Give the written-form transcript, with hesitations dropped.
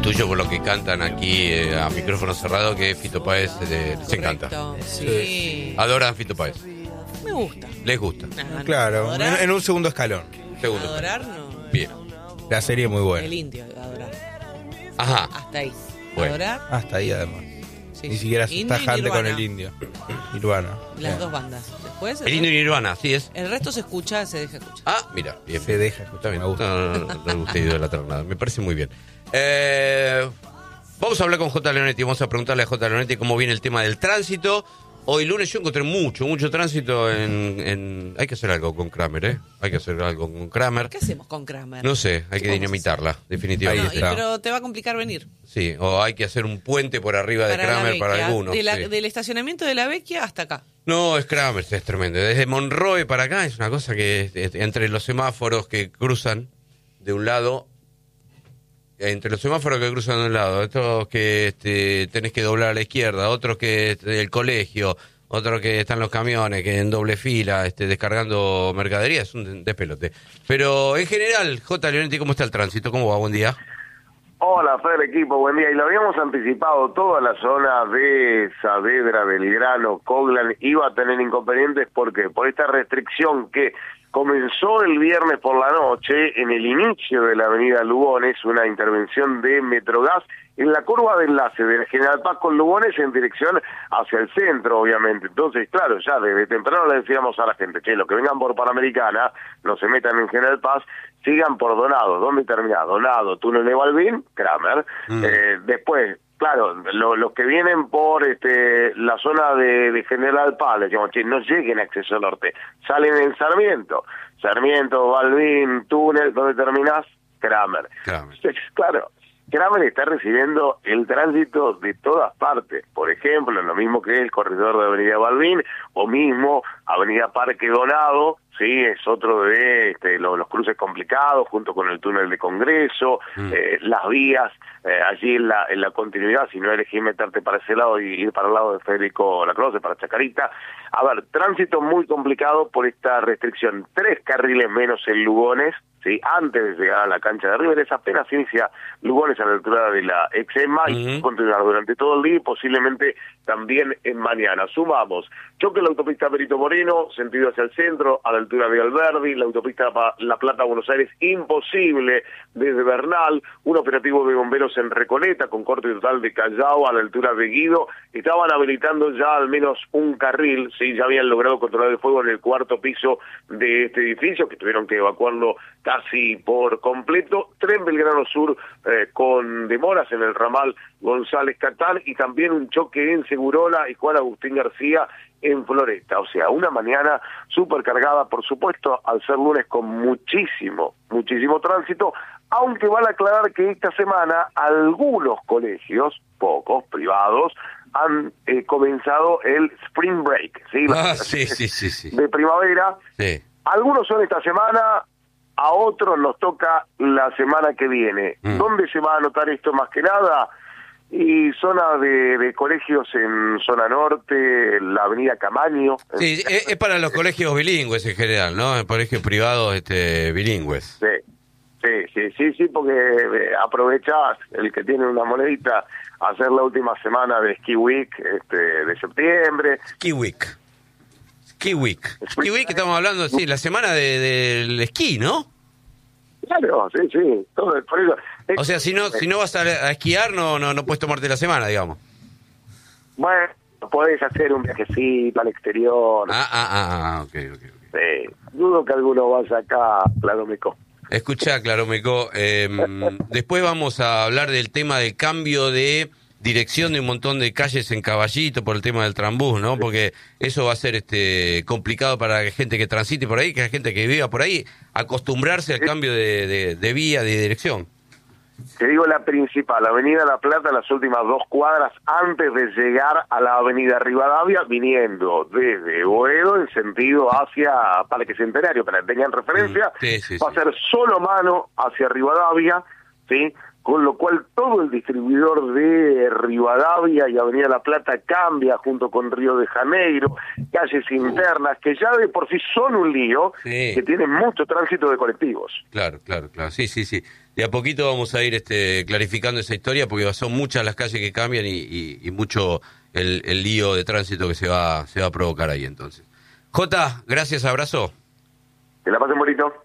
intuyo por lo que cantan aquí a micrófono cerrado que Fito Páez les encanta. Sí. Adoran Fito Páez. Me gusta. Les gusta. Claro, en un segundo escalón. Segundo. Adorar no. Bien. La serie es muy buena. El indio, adorar. Ajá. Hasta ahí. Bueno. Adorar. Hasta ahí además. Sí. Ni siquiera es Indio y tajante Nirvana. con el indio. Nirvana. Las dos bandas. Después El indio y Nirvana, así es. el resto se escucha, se deja escuchar. Ah, mira, bien. Se deja Está escuchar, bien. me gusta. No me gusta idolatrar nada. Me parece muy bien. Vamos a hablar con J. Leonetti. Vamos a preguntarle a J. Leonetti cómo viene el tema del tránsito. Hoy lunes yo encontré mucho tránsito en... Hay que hacer algo con Kramer, ¿eh? Hay que hacer algo con Kramer. ¿Qué hacemos con Kramer? No sé, hay que dinamitarla, definitivamente. Ahí está. Pero te va a complicar venir. Sí, o hay que hacer un puente por arriba de Para Kramer la para Vecchia, algunos. de la- sí. Del estacionamiento de la Vecchia hasta acá. No, es Kramer, es tremendo. Desde Monroe para acá es una cosa que entre los semáforos que cruzan de un lado, entre los semáforos que cruzan de un lado, otros que tenés que doblar a la izquierda, otros que el colegio, otros que están los camiones que en doble fila descargando mercadería, es un despelote. Pero en general, J. Leonetti, ¿cómo está el tránsito? ¿Cómo va? Buen día. Hola, Fer, equipo, buen día. Y lo habíamos anticipado, toda la zona de Saavedra, Belgrano, Coglan iba a tener inconvenientes porque por esta restricción que comenzó el viernes por la noche en el inicio de la avenida Lugones, una intervención de Metrogas en la curva de enlace del General Paz con Lugones en dirección hacia el centro, obviamente. Entonces, claro, ya desde temprano le decíamos a la gente, che, los que vengan por Panamericana, no se metan en General Paz, sigan por Donado. ¿Dónde termina? Donado, túnel de Balbín, Kramer. Después, claro, los que vienen por la zona de General Paz, le decíamos, che, no lleguen a Acceso Norte, salen en Sarmiento, Balbín, túnel, ¿dónde terminás? Kramer. Entonces, claro, Kramer está recibiendo el tránsito de todas partes. Por ejemplo, lo mismo que el corredor de Avenida Balbín, o mismo Avenida Parque Donado, sí, es otro de los cruces complicados, junto con el túnel de Congreso, las vías, allí en la continuidad, si no elegís meterte para ese lado y ir para el lado de Federico Lacroze, para Chacarita. A ver, tránsito muy complicado por esta restricción. 3 carriles menos en Lugones, ¿sí? Antes de llegar a la cancha de River, apenas inicia Lugones a la altura de la ex-EMA y continuar durante todo el día y posiblemente también en mañana. Sumamos choque en la autopista Perito Moreno, sentido hacia el centro, a la altura de Alberdi, la autopista La Plata-Buenos Aires, imposible desde Bernal, un operativo de bomberos en Recoleta con corte total de Callao a la altura de Guido, estaban habilitando ya al menos un carril, sí, ya habían logrado controlar el fuego en el 4º piso de este edificio, que tuvieron que evacuarlo casi por completo. Tren Belgrano Sur con demoras en el ramal González Catán y también un choque en Segurola y Juan Agustín García en Floresta. O sea, una mañana súper cargada, por supuesto, al ser lunes con muchísimo tránsito, aunque vale aclarar que esta semana algunos colegios, pocos, privados, han comenzado el Spring Break, ¿sí? Sí. De primavera. Sí. Algunos son esta semana, a otros nos toca la semana que viene. ¿Dónde se va a notar esto más que nada? Y zona de colegios en zona norte, la avenida Camaño. Sí, es para los colegios bilingües en general, ¿no? Colegios privados bilingües. Sí, porque aprovechás el que tiene una monedita a hacer la última semana de Ski Week de septiembre. Ski Week, estamos hablando, sí, la semana del esquí, ¿no? Claro, sí, todo por eso. O sea, si no vas a esquiar, no puedes tomarte la semana, digamos. Bueno, podés hacer un viajecito al exterior. Ok. Sí, dudo que alguno vaya acá, claro, Meco. Escuchá, Claromeco, después vamos a hablar del tema del cambio de dirección de un montón de calles en Caballito por el tema del trambús, ¿no? Porque eso va a ser complicado para la gente que transite por ahí, que la gente que viva por ahí, acostumbrarse al cambio de vía, de dirección. Te digo la principal, Avenida La Plata, las últimas 2 cuadras antes de llegar a la Avenida Rivadavia, viniendo desde Boedo en sentido hacia Parque Centenario, para que tengan referencia, va a ser solo mano hacia Rivadavia, ¿sí? con lo cual todo el distribuidor de Rivadavia y Avenida La Plata cambia junto con Río de Janeiro, calles internas que ya de por sí son un lío, Sí. que tienen mucho tránsito de colectivos. Claro, sí. De a poquito vamos a ir clarificando esa historia porque son muchas las calles que cambian y mucho el lío de tránsito que se va a provocar ahí entonces. Jota, gracias, abrazo. Que la pasen bonito.